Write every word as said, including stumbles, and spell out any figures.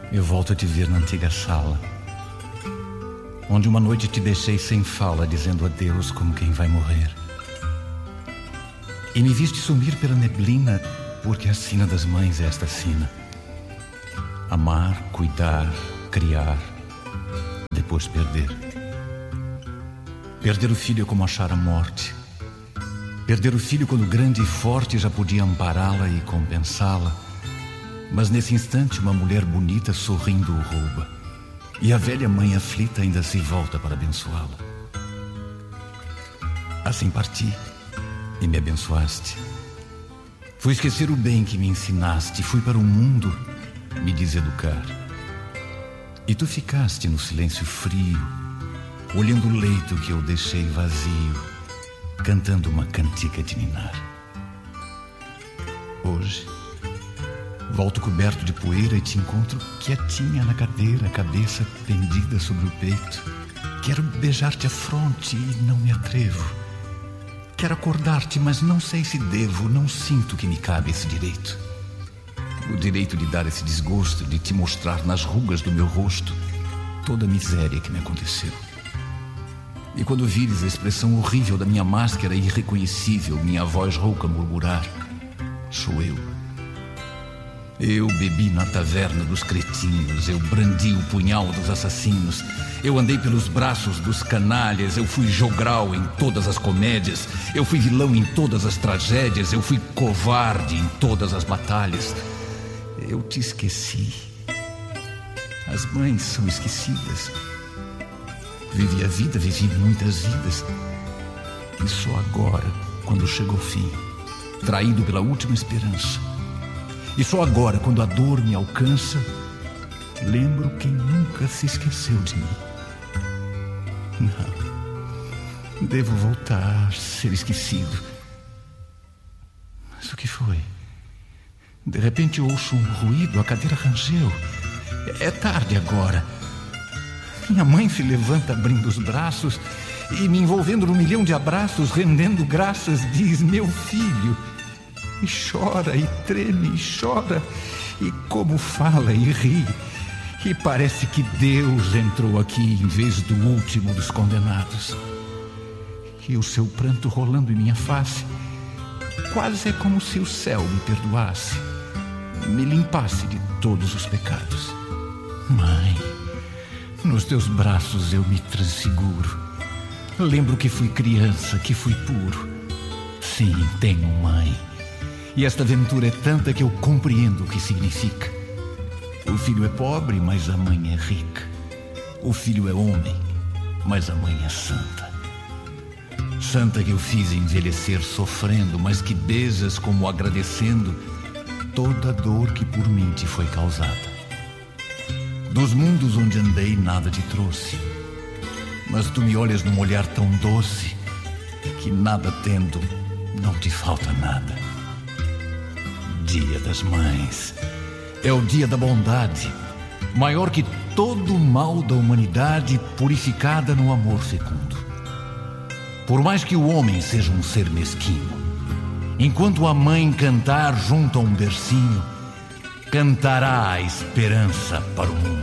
Eu volto a te ver na antiga sala, onde uma noite te deixei sem fala, dizendo adeus como quem vai morrer. E me viste sumir pela neblina, porque a sina das mães é esta sina: amar, cuidar, criar, depois perder. Perder o filho é como achar a morte. Perder o filho quando grande e forte já podia ampará-la e compensá-la. Mas nesse instante uma mulher bonita sorrindo o rouba, e a velha mãe aflita ainda se volta para abençoá-la. Assim parti e me abençoaste. Fui esquecer o bem que me ensinaste, fui para o mundo me deseducar. E tu ficaste no silêncio frio, olhando o leito que eu deixei vazio, cantando uma cantiga de ninar. Hoje volto coberto de poeira e te encontro quietinha na cadeira, a cabeça pendida sobre o peito. Quero beijar-te a fronte e não me atrevo. Quero acordar-te, mas não sei se devo, não sinto que me cabe esse direito. O direito de dar esse desgosto, de te mostrar nas rugas do meu rosto toda a miséria que me aconteceu. E quando vires a expressão horrível da minha máscara irreconhecível, minha voz rouca murmurar, sou eu. Eu bebi na taverna dos cretinos, eu brandi o punhal dos assassinos, eu andei pelos braços dos canalhas, eu fui jogral em todas as comédias, eu fui vilão em todas as tragédias, eu fui covarde em todas as batalhas. Eu te esqueci. As mães são esquecidas. Vivi a vida, vivi muitas vidas, e só agora, quando chega o fim, traído pela última esperança, e só agora, quando a dor me alcança, lembro quem nunca se esqueceu de mim. Não, devo voltar, ser esquecido. Mas o que foi? De repente ouço um ruído, a cadeira rangeu. É tarde agora. Minha mãe se levanta abrindo os braços e, me envolvendo num milhão de abraços, rendendo graças, diz: meu filho. E chora, e treme, e chora, e como fala e ri. E parece que Deus entrou aqui em vez do último dos condenados. E o seu pranto rolando em minha face, quase é como se o céu me perdoasse, me limpasse de todos os pecados. Mãe, nos teus braços eu me transfiguro. Lembro que fui criança, que fui puro. Sim, tenho mãe. E esta aventura é tanta que eu compreendo o que significa. O filho é pobre, mas a mãe é rica. O filho é homem, mas a mãe é santa. Santa que eu fiz envelhecer sofrendo, mas que beijas como agradecendo toda a dor que por mim te foi causada. Dos mundos onde andei nada te trouxe, mas tu me olhas num olhar tão doce que, nada tendo, não te falta nada. Dia das Mães é o dia da bondade, maior que todo o mal da humanidade, purificada no amor fecundo. Por mais que o homem seja um ser mesquinho, enquanto a mãe cantar junto a um bercinho, cantará a esperança para o mundo.